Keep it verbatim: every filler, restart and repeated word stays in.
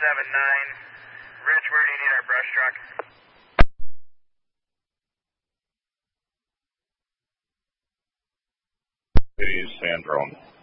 seven nine. Rich, where do you need our brush truck? Please, Sandrone.